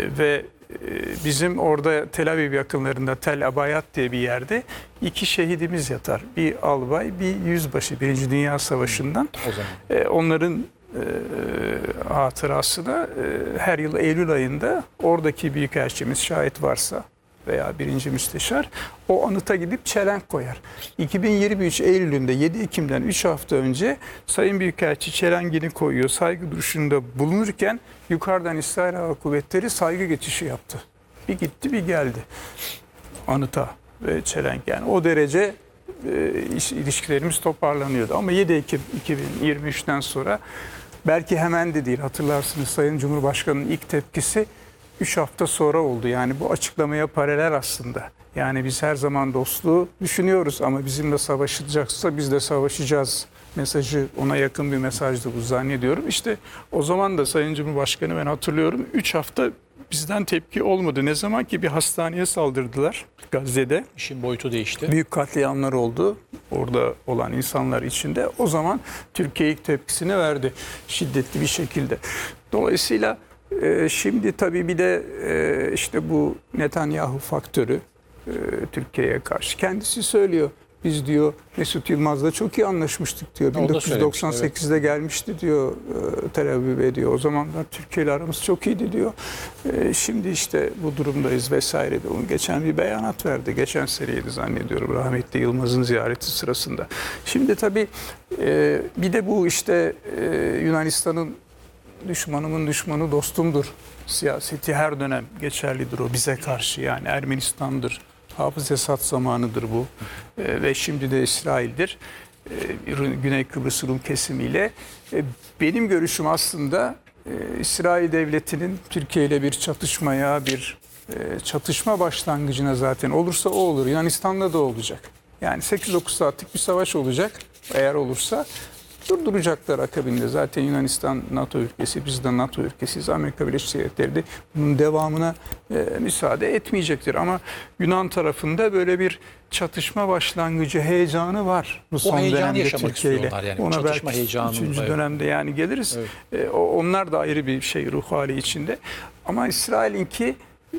Ve bizim orada Tel Aviv yakınlarında Tel Abayat diye bir yerde 2 şehidimiz yatar. Bir albay, bir yüzbaşı Birinci Dünya Savaşı'ndan. O zaman. Onların hatırasına her yıl Eylül ayında oradaki büyükelçimiz şayet varsa veya birinci müsteşar o anıta gidip çelenk koyar. 2023 Eylül'ünde 7 Ekim'den 3 hafta önce Sayın Büyükelçi çelengini koyuyor. Saygı duruşunda bulunurken yukarıdan İsrail Hava Kuvvetleri saygı geçişi yaptı. Bir gitti bir geldi anıta ve çelenk, yani o derece ilişkilerimiz toparlanıyordu. Ama 7 Ekim 2023'ten sonra belki hemen de değil, hatırlarsınız Sayın Cumhurbaşkanı'nın ilk tepkisi 3 hafta sonra oldu. Yani bu açıklamaya paralel aslında. Yani biz her zaman dostluğu düşünüyoruz ama bizimle savaşılacaksa biz de savaşacağız mesajı, ona yakın bir mesajdı bu zannediyorum. İşte o zaman da Sayın Cumhurbaşkanı, ben hatırlıyorum, 3 hafta bizden tepki olmadı. Ne zaman ki bir hastaneye saldırdılar Gazze'de. İşin boyutu değişti. Büyük katliamlar oldu orada olan insanlar içinde. O zaman Türkiye ilk tepkisini verdi şiddetli bir şekilde. Dolayısıyla şimdi tabii bir de işte bu Netanyahu faktörü Türkiye'ye karşı. Kendisi söylüyor. Biz diyor Mesut Yılmaz'la çok iyi anlaşmıştık diyor. 1998'de gelmişti diyor Tel Aviv'e diyor. O zamanlar Türkiye ile aramız çok iyiydi diyor. Şimdi işte bu durumdayız vesaire diyor. Onun geçen bir beyanat verdi. Geçen seneydi zannediyorum rahmetli Yılmaz'ın ziyareti sırasında. Şimdi tabii bir de bu işte Yunanistan'ın düşmanımın düşmanı dostumdur siyaseti her dönem geçerlidir o bize karşı, yani Ermenistan'dır. Hafız Esad zamanıdır bu ve şimdi de İsrail'dir. Güney Kıbrıs Rum kesimiyle. Benim görüşüm aslında İsrail Devleti'nin Türkiye ile bir çatışmaya, bir çatışma başlangıcına zaten olursa o olur. Yunanistan'da da olacak. Yani 8-9 saatlik bir savaş olacak eğer olursa. Durduracaklar akabinde. Zaten Yunanistan NATO ülkesi, biz de NATO ülkesiyiz. Amerika Birleşik Devletleri de bunun devamına müsaade etmeyecektir. Ama Yunan tarafında böyle bir çatışma başlangıcı heyecanı var. Bu son heyecanı dönemde yaşamak Türkiye ile. istiyorlar yani. Ona Çatışma belki heyecanı. 3. dönemde yani geliriz. Evet. Onlar da ayrı bir şey, ruh hali içinde. Ama İsrail'inki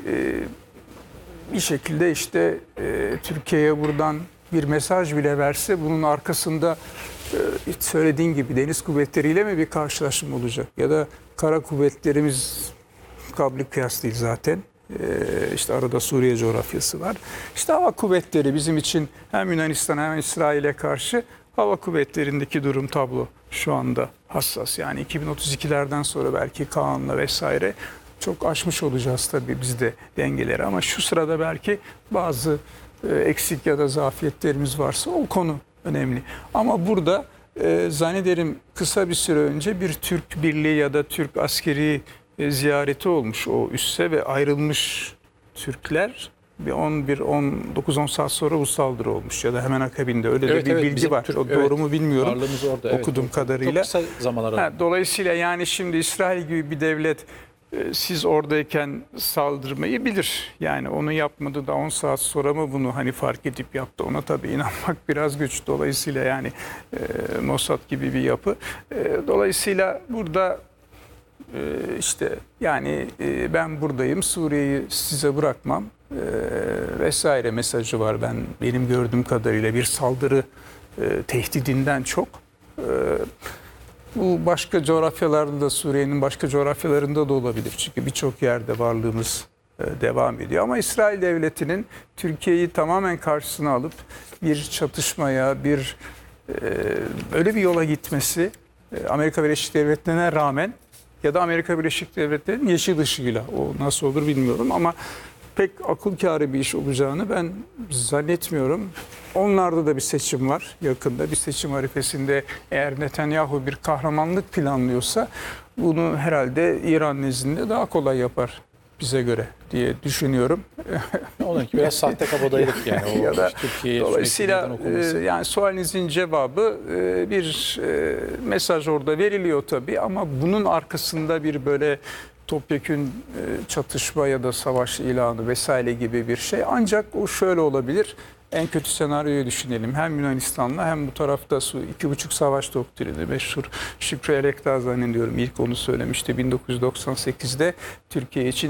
bir şekilde işte Türkiye'ye buradan bir mesaj bile verse bunun arkasında söylediğin gibi deniz kuvvetleriyle mi bir karşılaşma olacak? Ya da kara kuvvetlerimiz kabli kıyas değil zaten. İşte arada Suriye coğrafyası var. İşte hava kuvvetleri bizim için hem Yunanistan hem İsrail'e karşı hava kuvvetlerindeki durum tablo şu anda hassas. Yani 2032'lerden sonra belki Kaan'la vesaire çok aşmış olacağız tabii biz de dengeleri. Ama şu sırada belki bazı eksik ya da zafiyetlerimiz varsa o konu önemli. Ama burada zannederim kısa bir süre önce bir Türk birliği ya da Türk askeri ziyareti olmuş o üsse ve ayrılmış Türkler bir 11-19 saat sonra bu saldırı olmuş ya da hemen akabinde öyle de bir bilgi var. Türk, o doğru mu bilmiyorum. Orada, okuduğum kadarıyla. Çok kısa zamanlar. Dolayısıyla yani şimdi İsrail gibi bir devlet siz oradayken saldırmayı bilir. Yani onu yapmadı da 10 saat sonra mı bunu hani fark edip yaptı? Ona tabii inanmak biraz güç. Dolayısıyla yani Mossad gibi bir yapı. Dolayısıyla burada işte yani ben buradayım, Suriye'yi size bırakmam vesaire mesajı var. Benim gördüğüm kadarıyla bir saldırı tehdidinden çok. Bu başka coğrafyalarda da, Suriye'nin başka coğrafyalarında da olabilir. Çünkü birçok yerde varlığımız devam ediyor. Ama İsrail Devleti'nin Türkiye'yi tamamen karşısına alıp bir çatışmaya, öyle bir yola gitmesi Amerika Birleşik Devletleri'ne rağmen ya da Amerika Birleşik Devletleri'nin yeşil ışığıyla, o nasıl olur bilmiyorum ama pek akıl kârı bir iş olacağını ben zannetmiyorum. Onlarda da bir seçim var yakında. Bir seçim arifesinde eğer Netanyahu bir kahramanlık planlıyorsa bunu herhalde İran nezdinde daha kolay yapar bize göre diye düşünüyorum. Onunki biraz sahte kabadayılık yani. O ya da Türkiye'ye dolayısıyla yani sualinizin cevabı bir mesaj orada veriliyor tabii ama bunun arkasında bir böyle topyekün çatışma ya da savaş ilanı vesaire gibi bir şey. Ancak o şöyle olabilir. En kötü senaryoyu düşünelim. Hem Yunanistan'la hem bu tarafta 2,5 savaş doktrini meşhur Şükrü Elekdağ zannediyorum ilk onu söylemişti 1998'de Türkiye için